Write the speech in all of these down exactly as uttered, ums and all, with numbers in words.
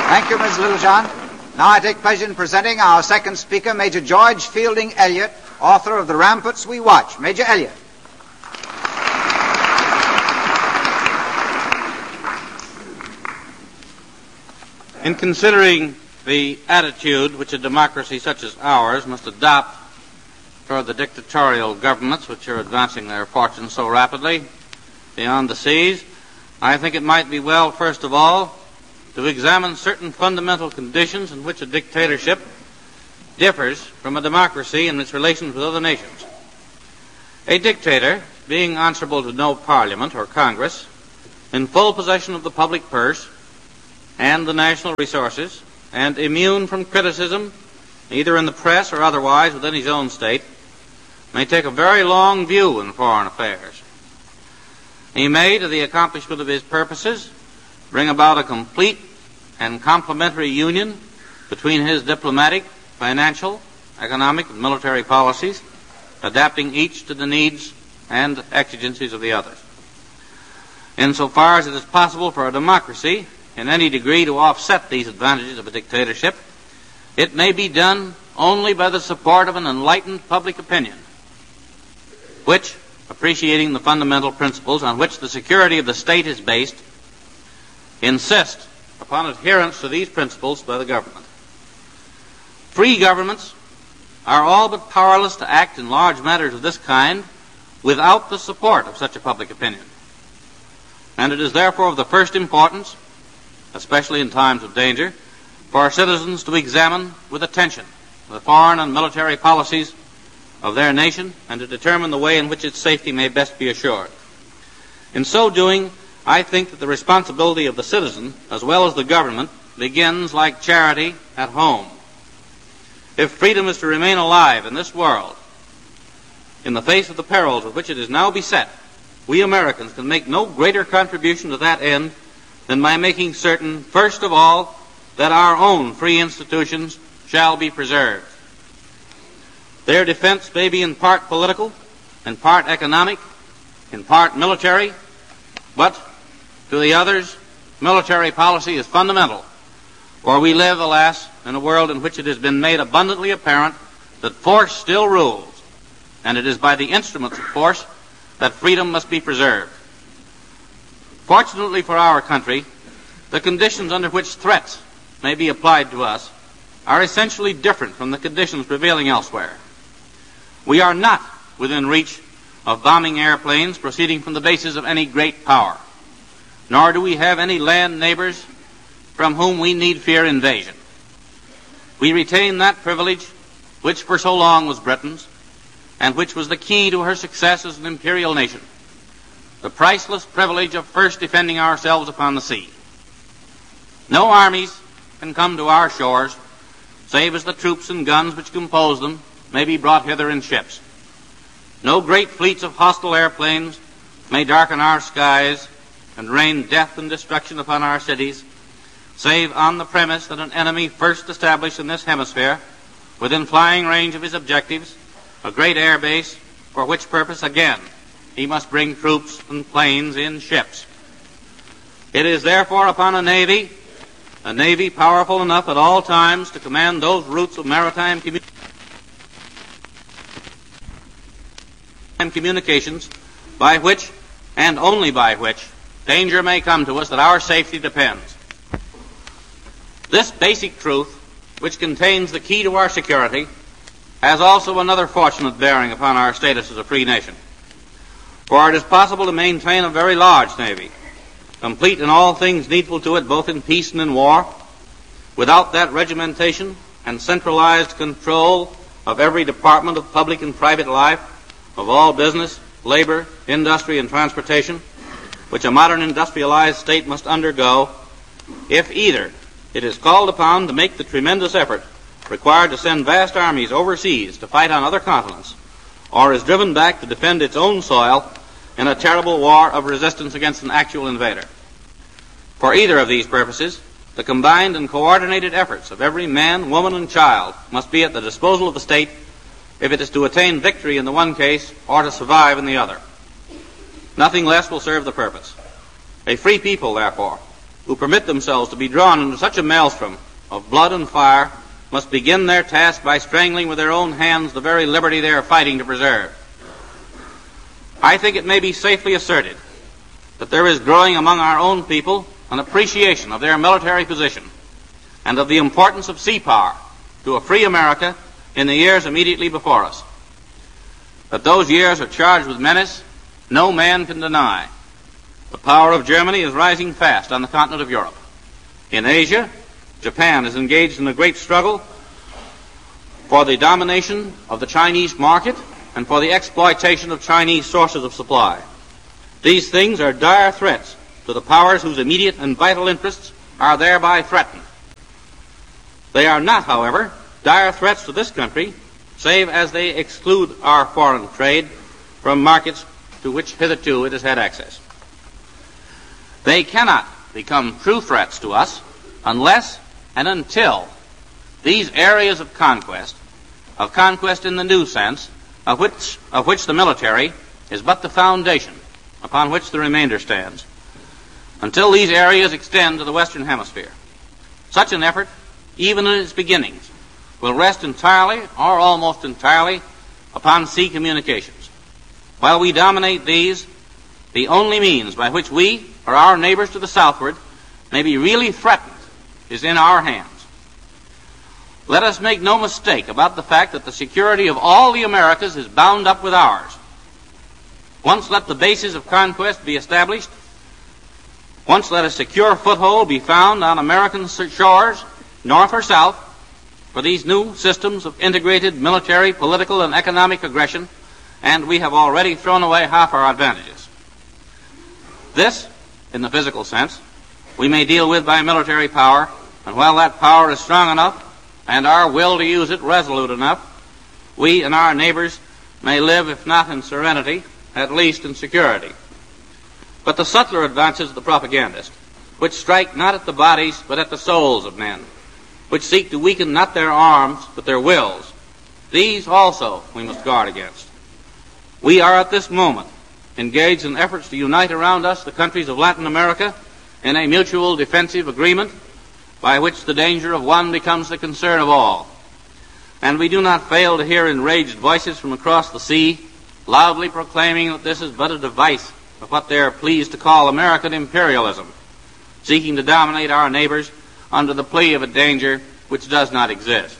Thank you, Miz Littlejohn. Now I take pleasure in presenting our second speaker, Major George Fielding Eliot, author of The Ramparts We Watch. Major Eliot. In considering the attitude which a democracy such as ours must adopt toward the dictatorial governments which are advancing their fortunes so rapidly beyond the seas, I think it might be well, first of all, to examine certain fundamental conditions in which a dictatorship differs from a democracy in its relations with other nations. A dictator, being answerable to no parliament or Congress, in full possession of the public purse and the national resources, and immune from criticism, either in the press or otherwise within his own state, may take a very long view in foreign affairs. He may, to the accomplishment of his purposes, bring about a complete and complementary union between his diplomatic, financial, economic, and military policies, adapting each to the needs and exigencies of the others. Insofar as it is possible for a democracy in any degree to offset these advantages of a dictatorship, it may be done only by the support of an enlightened public opinion, which, appreciating the fundamental principles on which the security of the state is based, insist upon adherence to these principles by the government. Free governments are all but powerless to act in large matters of this kind without the support of such a public opinion. And it is therefore of the first importance, especially in times of danger, for our citizens to examine with attention the foreign and military policies of their nation and to determine the way in which its safety may best be assured. In so doing, I think that the responsibility of the citizen, as well as the government, begins like charity at home. If freedom is to remain alive in this world, in the face of the perils with which it is now beset, we Americans can make no greater contribution to that end than by making certain, first of all, that our own free institutions shall be preserved. Their defense may be in part political, in part economic, in part military, but to the others, military policy is fundamental, for we live, alas, in a world in which it has been made abundantly apparent that force still rules, and it is by the instruments of force that freedom must be preserved. Fortunately for our country, the conditions under which threats may be applied to us are essentially different from the conditions prevailing elsewhere. We are not within reach of bombing airplanes proceeding from the bases of any great power, nor do we have any land neighbors from whom we need fear invasion. We retain that privilege which for so long was Britain's, and which was the key to her success as an imperial nation, the priceless privilege of first defending ourselves upon the sea. No armies can come to our shores, save as the troops and guns which compose them may be brought hither in ships. No great fleets of hostile airplanes may darken our skies and rain death and destruction upon our cities, save on the premise that an enemy first established in this hemisphere, within flying range of his objectives, a great air base, for which purpose, again, he must bring troops and planes in ships. It is therefore upon a navy, a navy powerful enough at all times to command those routes of maritime commu- communications by which, and only by which, danger may come to us, that our safety depends. This basic truth, which contains the key to our security, has also another fortunate bearing upon our status as a free nation. For it is possible to maintain a very large navy, complete in all things needful to it, both in peace and in war, without that regimentation and centralized control of every department of public and private life, of all business, labor, industry, and transportation, which a modern industrialized state must undergo, if either it is called upon to make the tremendous effort required to send vast armies overseas to fight on other continents, or is driven back to defend its own soil in a terrible war of resistance against an actual invader. For either of these purposes, the combined and coordinated efforts of every man, woman, and child must be at the disposal of the state if it is to attain victory in the one case or to survive in the other. Nothing less will serve the purpose. A free people, therefore, who permit themselves to be drawn into such a maelstrom of blood and fire must begin their task by strangling with their own hands the very liberty they are fighting to preserve. I think it may be safely asserted that there is growing among our own people an appreciation of their military position and of the importance of sea power to a free America in the years immediately before us. That those years are charged with menace, no man can deny. The power of Germany is rising fast on the continent of Europe. In Asia, Japan is engaged in a great struggle for the domination of the Chinese market and for the exploitation of Chinese sources of supply. These things are dire threats to the powers whose immediate and vital interests are thereby threatened. They are not, however, dire threats to this country, save as they exclude our foreign trade from markets to which hitherto it has had access. They cannot become true threats to us unless and until these areas of conquest, of conquest in the new sense, of which, of which the military is but the foundation upon which the remainder stands, until these areas extend to the Western Hemisphere. Such an effort, even in its beginnings, will rest entirely or almost entirely upon sea communications. While we dominate these, the only means by which we or our neighbors to the southward may be really threatened is in our hands. Let us make no mistake about the fact that the security of all the Americas is bound up with ours. Once let the bases of conquest be established, once let a secure foothold be found on American shores, north or south, for these new systems of integrated military, political, and economic aggression, and we have already thrown away half our advantages. This, in the physical sense, we may deal with by military power, and while that power is strong enough, and our will to use it resolute enough, we and our neighbors may live, if not in serenity, at least in security. But the subtler advances of the propagandist, which strike not at the bodies but at the souls of men, which seek to weaken not their arms but their wills, these also we must guard against. We are at this moment engaged in efforts to unite around us the countries of Latin America in a mutual defensive agreement by which the danger of one becomes the concern of all. And we do not fail to hear enraged voices from across the sea loudly proclaiming that this is but a device of what they are pleased to call American imperialism, seeking to dominate our neighbors under the plea of a danger which does not exist.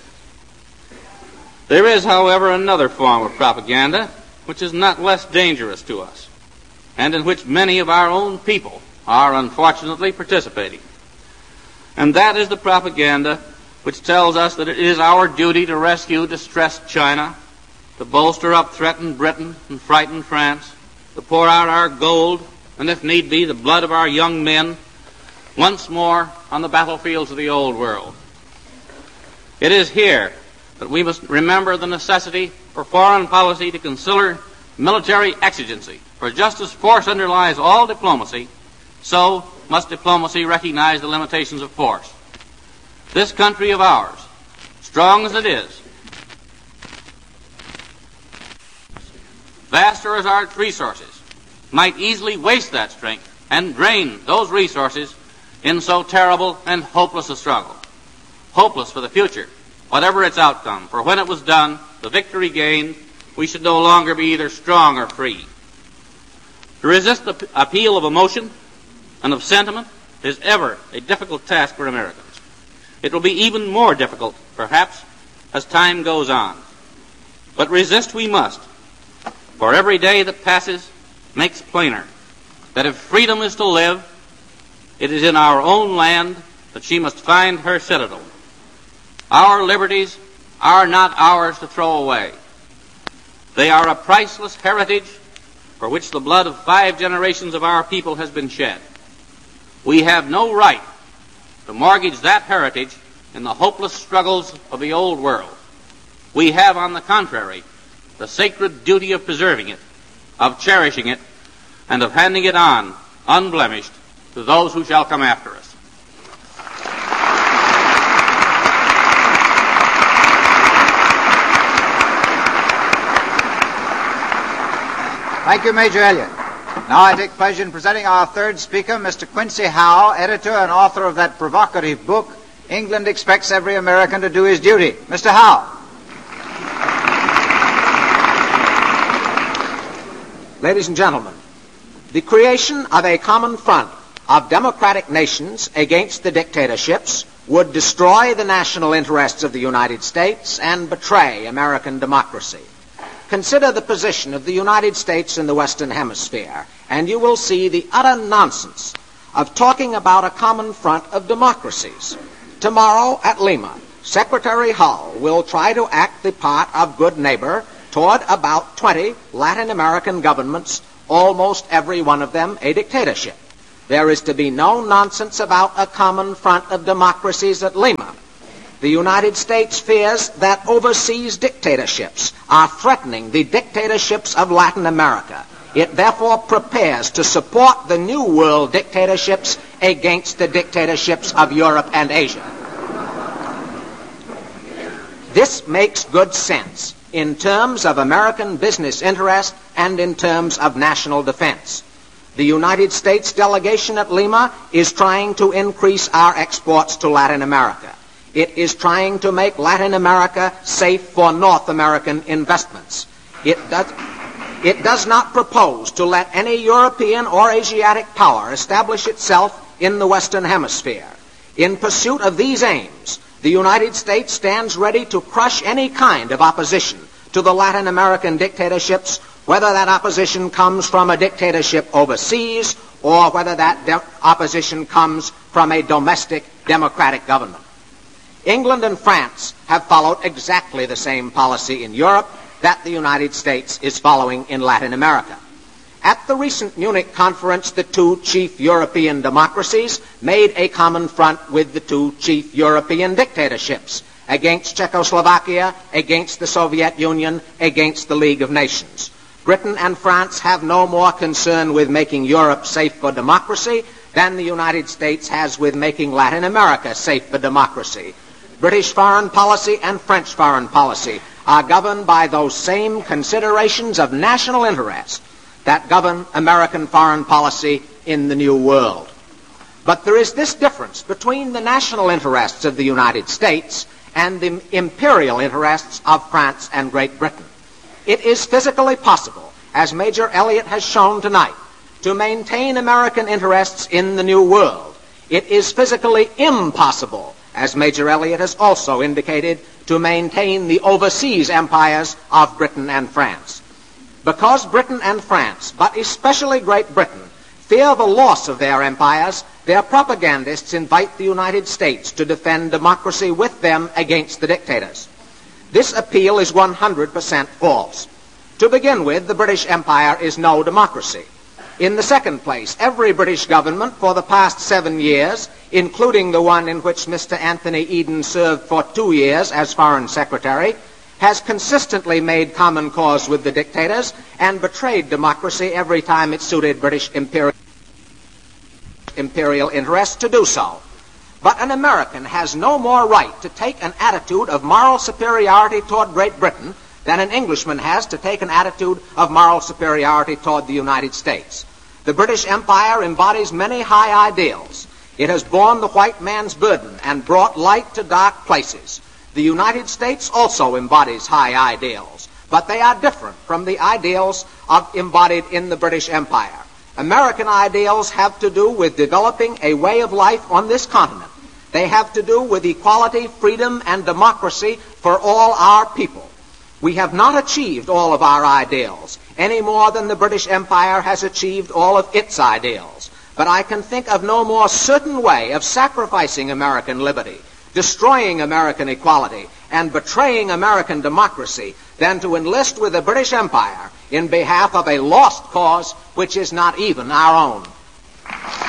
There is, however, another form of propaganda which is not less dangerous to us, and in which many of our own people are unfortunately participating. And that is the propaganda which tells us that it is our duty to rescue distressed China, to bolster up threatened Britain and frighten France, to pour out our gold, and if need be, the blood of our young men, once more on the battlefields of the old world. It is here that we must remember the necessity for foreign policy to consider military exigency, for just as force underlies all diplomacy, so must diplomacy recognize the limitations of force. This country of ours, strong as it is, vaster as our resources, might easily waste that strength and drain those resources in so terrible and hopeless a struggle. Hopeless for the future, whatever its outcome, for when it was done, the victory gained, we should no longer be either strong or free. To resist the p- appeal of emotion and of sentiment is ever a difficult task for Americans. It will be even more difficult, perhaps, as time goes on. But resist we must, for every day that passes makes plainer that if freedom is to live, it is in our own land that she must find her citadel. Our liberties are not ours to throw away. They are a priceless heritage for which the blood of five generations of our people has been shed. We have no right to mortgage that heritage in the hopeless struggles of the old world. We have, on the contrary, the sacred duty of preserving it, of cherishing it, and of handing it on, unblemished, to those who shall come after us. Thank you, Major Elliott. Now I take pleasure in presenting our third speaker, Mister Quincy Howe, editor and author of that provocative book, England Expects Every American to Do His Duty. Mister Howe. Ladies and gentlemen, the creation of a common front of democratic nations against the dictatorships would destroy the national interests of the United States and betray American democracy. Consider the position of the United States in the Western Hemisphere, and you will see the utter nonsense of talking about a common front of democracies. Tomorrow at Lima, Secretary Hull will try to act the part of good neighbor toward about twenty Latin American governments, almost every one of them a dictatorship. There is to be no nonsense about a common front of democracies at Lima. The United States fears that overseas dictatorships are threatening the dictatorships of Latin America. It therefore prepares to support the New World dictatorships against the dictatorships of Europe and Asia. This makes good sense in terms of American business interest and in terms of national defense. The United States delegation at Lima is trying to increase our exports to Latin America. It is trying to make Latin America safe for North American investments. It does, it does not propose to let any European or Asiatic power establish itself in the Western Hemisphere. In pursuit of these aims, the United States stands ready to crush any kind of opposition to the Latin American dictatorships, whether that opposition comes from a dictatorship overseas or whether that de- opposition comes from a domestic democratic government. England and France have followed exactly the same policy in Europe that the United States is following in Latin America. At the recent Munich conference, the two chief European democracies made a common front with the two chief European dictatorships against Czechoslovakia, against the Soviet Union, against the League of Nations. Britain and France have no more concern with making Europe safe for democracy than the United States has with making Latin America safe for democracy. British foreign policy and French foreign policy are governed by those same considerations of national interest that govern American foreign policy in the New World. But there is this difference between the national interests of the United States and the imperial interests of France and Great Britain. It is physically possible, as Major Elliott has shown tonight, to maintain American interests in the New World. It is physically impossible, as Major Elliott has also indicated, to maintain the overseas empires of Britain and France. Because Britain and France, but especially Great Britain, fear the loss of their empires, their propagandists invite the United States to defend democracy with them against the dictators. This appeal is one hundred percent false. To begin with, the British Empire is no democracy. In the second place, every British government for the past seven years, including the one in which Mister Anthony Eden served for two years as Foreign Secretary, has consistently made common cause with the dictators and betrayed democracy every time it suited British imperial, imperial interests to do so. But an American has no more right to take an attitude of moral superiority toward Great Britain than an Englishman has to take an attitude of moral superiority toward the United States. The British Empire embodies many high ideals. It has borne the white man's burden and brought light to dark places. The United States also embodies high ideals, but they are different from the ideals of, embodied in the British Empire. American ideals have to do with developing a way of life on this continent. They have to do with equality, freedom, and democracy for all our people. We have not achieved all of our ideals, any more than the British Empire has achieved all of its ideals. But I can think of no more certain way of sacrificing American liberty, destroying American equality, and betraying American democracy than to enlist with the British Empire in behalf of a lost cause which is not even our own.